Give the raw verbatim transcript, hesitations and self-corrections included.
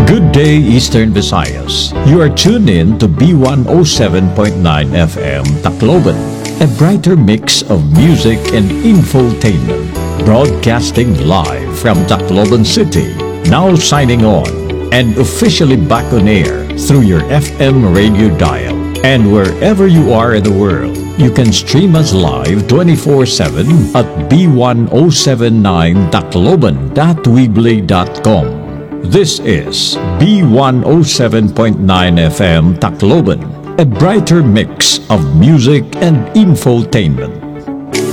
Good day, Eastern Visayas. You are tuned in to B one oh seven point nine F M Tacloban, a brighter mix of music and infotainment. Broadcasting live from Tacloban City. Now signing on and officially back on air through your F M radio dial. And wherever you are in the world, you can stream us live twenty-four seven at b one oh seven nine tacloban dot weebly dot com. This is B one oh seven point nine F M Tacloban, a brighter mix of music and infotainment.